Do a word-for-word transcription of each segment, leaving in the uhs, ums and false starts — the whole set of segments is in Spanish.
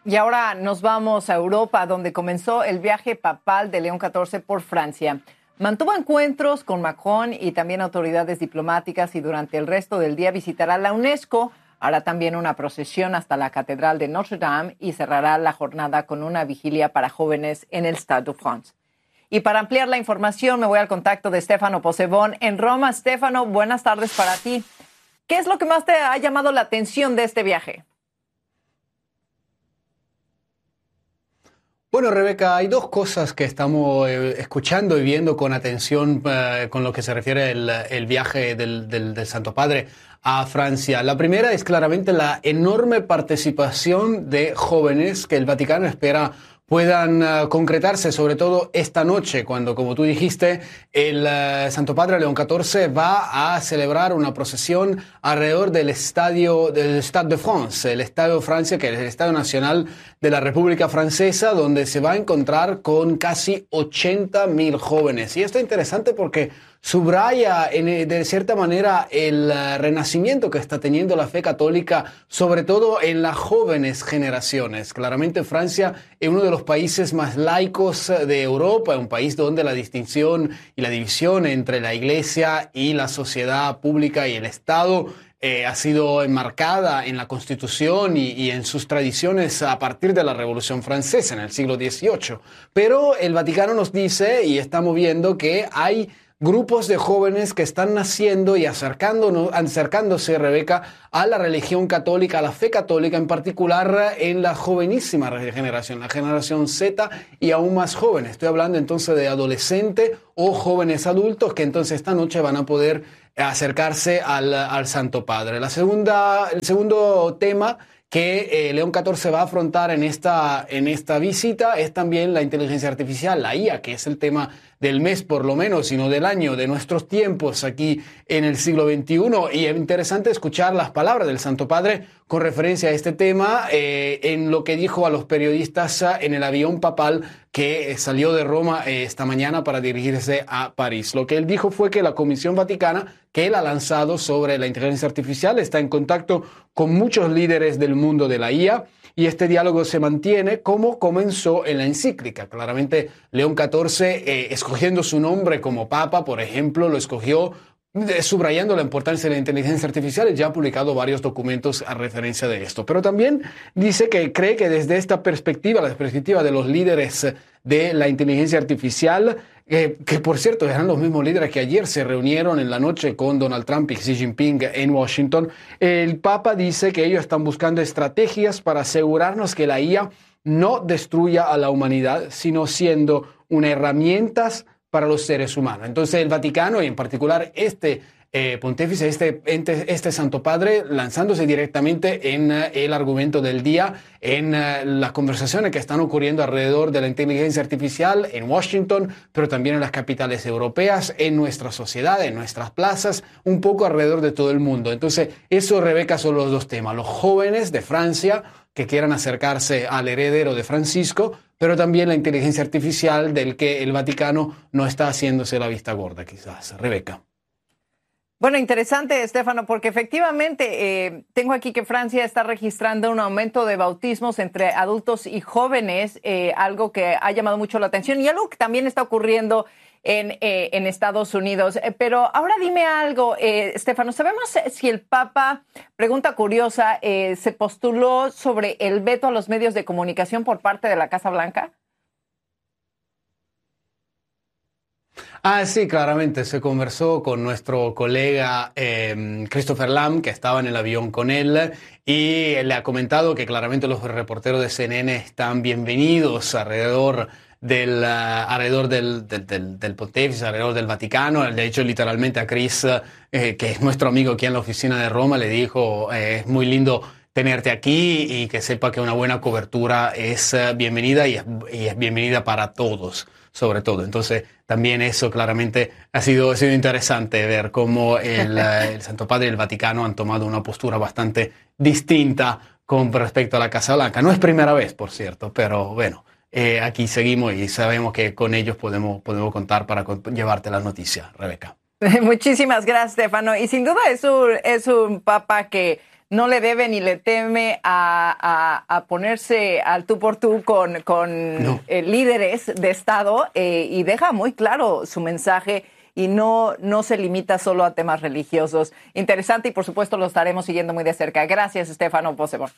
Y ahora nos vamos a Europa, donde comenzó el viaje papal de León catorce por Francia. Mantuvo encuentros con Macron y también autoridades diplomáticas y durante el resto del día visitará la UNESCO. Hará también una procesión hasta la Catedral de Notre Dame y cerrará la jornada con una vigilia para jóvenes en el Stade de France. Y para ampliar la información me voy al contacto de Stefano Possebon en Roma. Stefano, buenas tardes para ti. ¿Qué es lo que más te ha llamado la atención de este viaje? Bueno, Rebeca, hay dos cosas que estamos eh, escuchando y viendo con atención eh, con lo que se refiere el, el viaje del, del, del Santo Padre a Francia. La primera es claramente la enorme participación de jóvenes que el Vaticano espera puedan uh, concretarse, sobre todo esta noche, cuando, como tú dijiste, el uh, Santo Padre León catorce va a celebrar una procesión alrededor del estadio del Stade de France, el Estadio de Francia, que es el Estadio Nacional de la República Francesa, donde se va a encontrar con casi ochenta mil jóvenes. Y esto es interesante porque subraya en, de cierta manera el uh, renacimiento que está teniendo la fe católica, sobre todo en las jóvenes generaciones. Claramente Francia es uno de los países más laicos de Europa, un país donde la distinción y la división entre la Iglesia y la sociedad pública y el Estado eh, ha sido enmarcada en la Constitución y, y en sus tradiciones a partir de la Revolución Francesa en el siglo dieciocho. Pero el Vaticano nos dice, y estamos viendo, que hay grupos de jóvenes que están naciendo y acercándonos, acercándose, Rebeca, a la religión católica, a la fe católica, en particular en la jovenísima generación, la generación Z y aún más jóvenes. Estoy hablando entonces de adolescentes o jóvenes adultos que entonces esta noche van a poder acercarse al, al Santo Padre. La segunda, el segundo tema que eh, León catorce va a afrontar en esta, en esta visita es también la inteligencia artificial, la I A, que es el tema del mes por lo menos, sino del año, de nuestros tiempos aquí en el siglo veintiuno. Y es interesante escuchar las palabras del Santo Padre con referencia a este tema eh, en lo que dijo a los periodistas en el avión papal que salió de Roma eh, esta mañana para dirigirse a París. Lo que él dijo fue que la Comisión Vaticana que él ha lanzado sobre la inteligencia artificial está en contacto con muchos líderes del mundo de la I A y este diálogo se mantiene como comenzó en la encíclica. Claramente León catorce, eh, escogiendo su nombre como Papa, por ejemplo, lo escogió subrayando la importancia de la inteligencia artificial. Ya ha publicado varios documentos a referencia de esto. Pero también dice que cree que desde esta perspectiva, la perspectiva de los líderes de la inteligencia artificial, eh, que por cierto eran los mismos líderes que ayer se reunieron en la noche con Donald Trump y Xi Jinping en Washington, el Papa dice que ellos están buscando estrategias para asegurarnos que la I A no destruya a la humanidad, sino siendo una herramienta para los seres humanos. Entonces el Vaticano, y en particular este eh, pontífice, este, este, este Santo Padre, lanzándose directamente en uh, el argumento del día, en uh, las conversaciones que están ocurriendo alrededor de la inteligencia artificial en Washington, pero también en las capitales europeas, en nuestra sociedad, en nuestras plazas, un poco alrededor de todo el mundo. Entonces eso, Rebeca, son los dos temas. Los jóvenes de Francia que quieran acercarse al heredero de Francisco, pero también la inteligencia artificial del que el Vaticano no está haciéndose la vista gorda, quizás. Rebeca. Bueno, interesante, Stefano, porque efectivamente eh, tengo aquí que Francia está registrando un aumento de bautismos entre adultos y jóvenes, eh, algo que ha llamado mucho la atención y algo que también está ocurriendo en, eh, en Estados Unidos. Eh, pero ahora dime algo, eh, Stefano, ¿sabemos si el Papa, pregunta curiosa, eh, se postuló sobre el veto a los medios de comunicación por parte de la Casa Blanca? Ah, sí, claramente. Se conversó con nuestro colega eh, Christopher Lamb, que estaba en el avión con él, y le ha comentado que claramente los reporteros de C N N están bienvenidos alrededor del, uh, alrededor del, del, del, del pontífice, alrededor del Vaticano. De hecho, literalmente a Chris, eh, que es nuestro amigo aquí en la oficina de Roma, le dijo, eh, es muy lindo tenerte aquí y que sepa que una buena cobertura es uh, bienvenida y es, y es bienvenida para todos, sobre todo. Entonces, también eso claramente ha sido, ha sido interesante ver cómo el, el Santo Padre y el Vaticano han tomado una postura bastante distinta con respecto a la Casa Blanca. No es primera vez, por cierto, pero bueno, eh, aquí seguimos y sabemos que con ellos podemos, podemos contar para llevarte las noticias, Rebeca. Muchísimas gracias, Stefano. Y sin duda es un, es un papa que no le debe ni le teme a, a, a ponerse al tú por tú con, con no. eh, líderes de Estado eh, y deja muy claro su mensaje y no, no se limita solo a temas religiosos. Interesante y, por supuesto, lo estaremos siguiendo muy de cerca. Gracias, Stefano Possebon.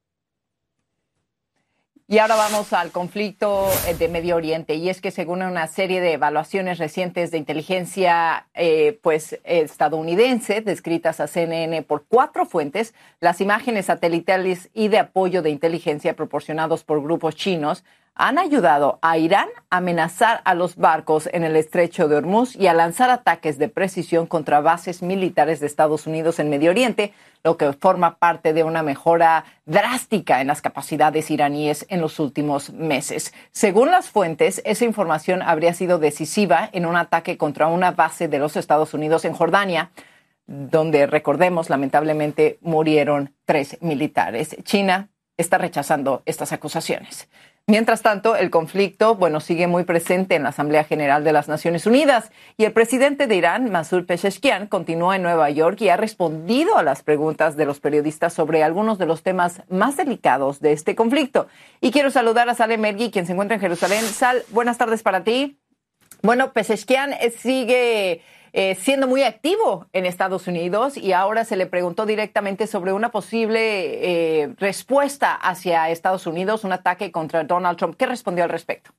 Y ahora vamos al conflicto de Medio Oriente. Y es que según una serie de evaluaciones recientes de inteligencia eh, pues, estadounidense, descritas a C N N por cuatro fuentes, las imágenes satelitales y de apoyo de inteligencia proporcionados por grupos chinos han ayudado a Irán a amenazar a los barcos en el estrecho de Hormuz y a lanzar ataques de precisión contra bases militares de Estados Unidos en Medio Oriente, lo que forma parte de una mejora drástica en las capacidades iraníes en los últimos meses. Según las fuentes, esa información habría sido decisiva en un ataque contra una base de los Estados Unidos en Jordania, donde, recordemos, lamentablemente murieron tres militares. China está rechazando estas acusaciones. Mientras tanto, el conflicto, bueno, sigue muy presente en la Asamblea General de las Naciones Unidas y el presidente de Irán, Masoud Pezeshkian, continúa en Nueva York y ha respondido a las preguntas de los periodistas sobre algunos de los temas más delicados de este conflicto. Y quiero saludar a Saleh Mergui, quien se encuentra en Jerusalén. Sal, buenas tardes para ti. Bueno, Pezeshkian sigue eh, siendo muy activo en Estados Unidos y ahora se le preguntó directamente sobre una posible eh, respuesta hacia Estados Unidos, un ataque contra Donald Trump. ¿Qué respondió al respecto?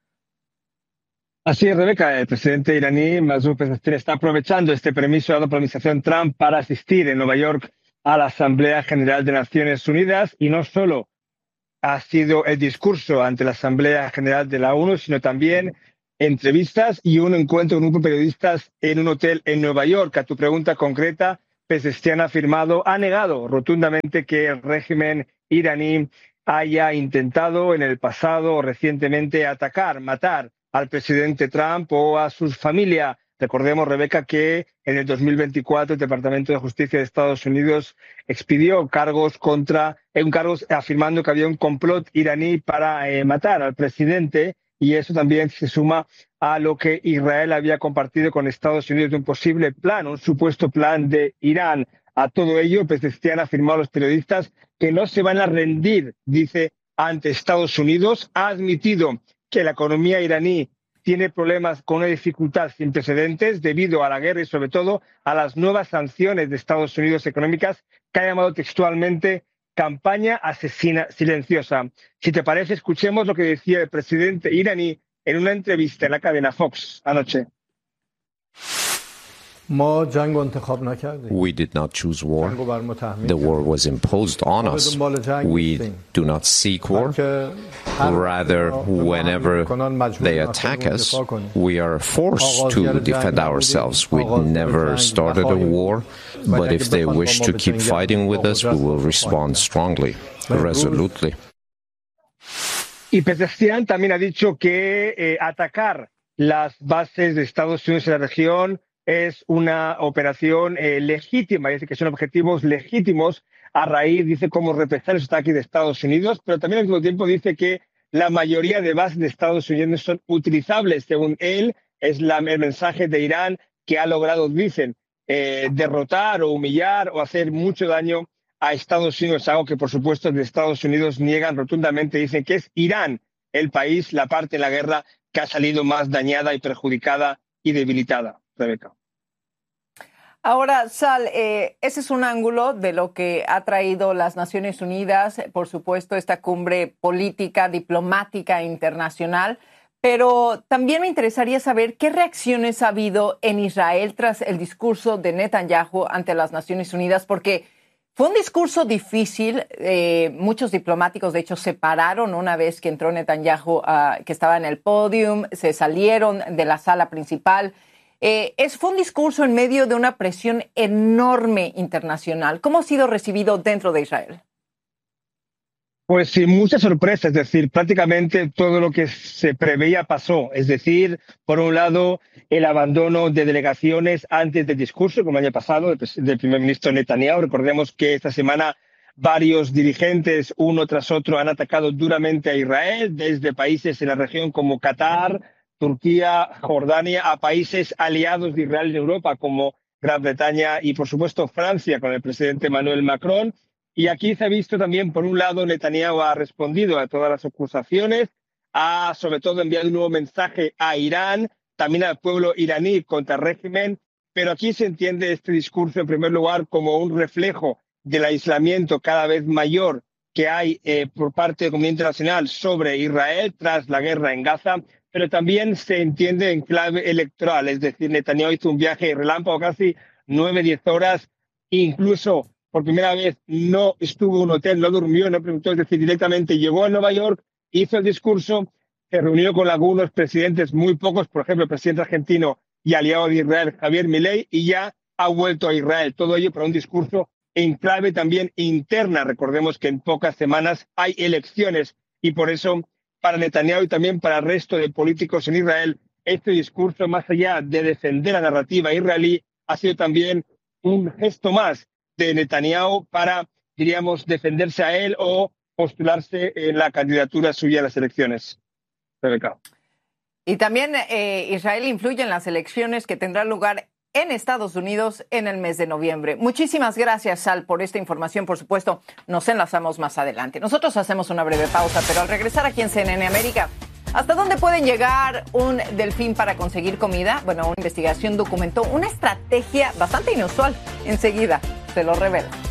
Así es, Rebeca. El presidente iraní, Masoud Pezeshkian, está aprovechando este permiso dado por la administración Trump para asistir en Nueva York a la Asamblea General de Naciones Unidas, y no solo ha sido el discurso ante la Asamblea General de la ONU, sino también entrevistas y un encuentro con un grupo de periodistas en un hotel en Nueva York. A tu pregunta concreta, Pezeshkian ha afirmado, ha negado rotundamente que el régimen iraní haya intentado en el pasado o recientemente atacar, matar al presidente Trump o a su familia. Recordemos, Rebeca, que en el dos mil veinticuatro el Departamento de Justicia de Estados Unidos expidió cargos contra, un cargos afirmando que había un complot iraní para eh, matar al presidente. Y eso también se suma a lo que Israel había compartido con Estados Unidos de un posible plan, un supuesto plan de Irán. A todo ello, Pezeshkian ha afirmado a los periodistas que no se van a rendir, dice, ante Estados Unidos. Ha admitido que la economía iraní tiene problemas con una dificultad sin precedentes debido a la guerra y, sobre todo, a las nuevas sanciones de Estados Unidos económicas, que ha llamado textualmente campaña asesina silenciosa. Si te parece, escuchemos lo que decía el presidente iraní en una entrevista en la cadena Fox anoche. We did not choose war. The war was imposed on us. We do not seek war. Rather, whenever they attack us, we are forced to defend ourselves. We never started a war, but if they wish to keep fighting with us, we will respond strongly, resolutely. Y Pezeshkian también ha dicho que eh, atacar las bases de Estados Unidos en la región es una operación eh, legítima, dice que son objetivos legítimos a raíz, dice, como represar los ataques de Estados Unidos, pero también al mismo tiempo dice que la mayoría de bases de Estados Unidos son utilizables, según él, es la, el mensaje de Irán que ha logrado, dicen, eh, derrotar o humillar o hacer mucho daño a Estados Unidos, algo que por supuesto de Estados Unidos niegan rotundamente, dicen que es Irán el país, la parte de la guerra que ha salido más dañada y perjudicada y debilitada. Rebeca. Ahora, Sal, eh, ese es un ángulo de lo que ha traído las Naciones Unidas, por supuesto, esta cumbre política, diplomática internacional, pero también me interesaría saber qué reacciones ha habido en Israel tras el discurso de Netanyahu ante las Naciones Unidas, porque fue un discurso difícil. Eh, muchos diplomáticos, de hecho, se pararon una vez que entró Netanyahu, uh, que estaba en el podium, se salieron de la sala principal. Eh, es, fue un discurso en medio de una presión enorme internacional. ¿Cómo ha sido recibido dentro de Israel? Pues sin mucha sorpresa, es decir, prácticamente todo lo que se preveía pasó. Es decir, por un lado, el abandono de delegaciones antes del discurso, como el año pasado, del, del primer ministro Netanyahu. Recordemos que esta semana varios dirigentes, uno tras otro, han atacado duramente a Israel, desde países en la región como Qatar, Turquía, Jordania, a países aliados de Israel en Europa, como Gran Bretaña y, por supuesto, Francia con el presidente Emmanuel Macron. Y aquí se ha visto también, por un lado, Netanyahu ha respondido a todas las acusaciones, ha sobre todo enviado un nuevo mensaje a Irán, también al pueblo iraní contra el régimen, pero aquí se entiende este discurso, en primer lugar, como un reflejo del aislamiento cada vez mayor que hay eh, por parte de la comunidad internacional sobre Israel tras la guerra en Gaza, pero también se entiende en clave electoral, es decir, Netanyahu hizo un viaje relámpago casi nueve, diez horas, incluso por primera vez no estuvo en un hotel, no durmió, no preguntó, es decir, directamente llegó a Nueva York, hizo el discurso, se reunió con algunos presidentes, muy pocos, por ejemplo, el presidente argentino y aliado de Israel, Javier Milei, y ya ha vuelto a Israel. Todo ello para un discurso en clave también interna. Recordemos que en pocas semanas hay elecciones y por eso para Netanyahu y también para el resto de políticos en Israel, este discurso, más allá de defender la narrativa israelí, ha sido también un gesto más de Netanyahu para, diríamos, defenderse a él o postularse en la candidatura suya a las elecciones. Rebeca. Y también eh, Israel influye en las elecciones que tendrán lugar en Estados Unidos en el mes de noviembre. Muchísimas gracias, Sal, por esta información. Por supuesto, nos enlazamos más adelante. Nosotros hacemos una breve pausa, pero al regresar aquí en C N N América, ¿hasta dónde pueden llegar un delfín para conseguir comida? Bueno, una investigación documentó una estrategia bastante inusual. Enseguida se lo revela.